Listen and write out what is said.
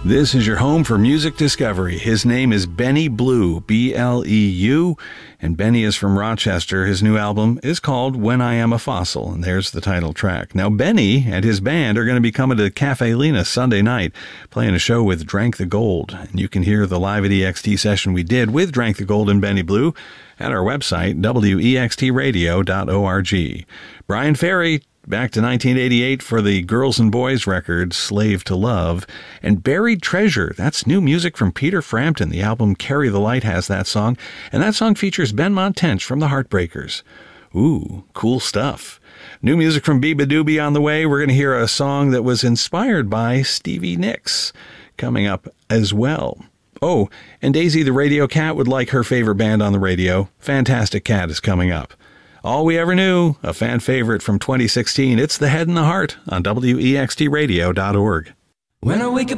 This is your home for music discovery. His name is Benny Blue, B-L-E-U, and Benny is from Rochester. His new album is called When I Am a Fossil, and there's the title track. Now, Benny and his band are going to be coming to Cafe Lena Sunday night, playing a show with Drank the Gold, and you can hear the Live at EXT session we did with Drank the Gold and Benny Blue at our website, wextradio.org. Brian Ferry, back to 1988 for the Girls and Boys record, Slave to Love. And Buried Treasure, that's new music from Peter Frampton. The album Carry the Light has that song, and that song features Benmont Tench from the Heartbreakers. Ooh, cool stuff. New music from Biba Doobie on the way. We're going to hear a song that was inspired by Stevie Nicks coming up as well. Oh, and Daisy the Radio Cat would like her favorite band on the radio. Fantastic Cat is coming up. All We Ever Knew, a fan favorite from 2016. It's The Head and the Heart on WEXTradio.org. When I wake up